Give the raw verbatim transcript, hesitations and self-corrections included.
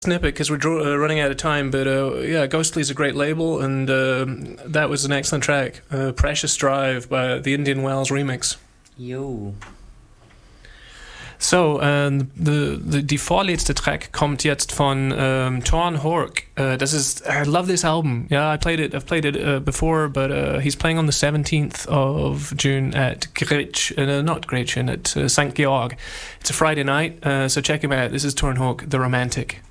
snippet because we're dro- uh, running out of time, but uh, yeah, Ghostly is a great label, and uh, that was an excellent track. Uh, Precious Drive by the Indian Wells remix. Jo. So, äh, the, the, die vorletzte Track kommt jetzt von ähm, Torn Hork. Uh, das ist, I love this album. Yeah, I played it. I've played it uh, before, but uh, he's playing on the seventeenth of June at Gretsch, uh, not Gretchen, at uh, Saint Georg. It's a Friday night, uh, so check him out. This is Torn Hork, The Romantic.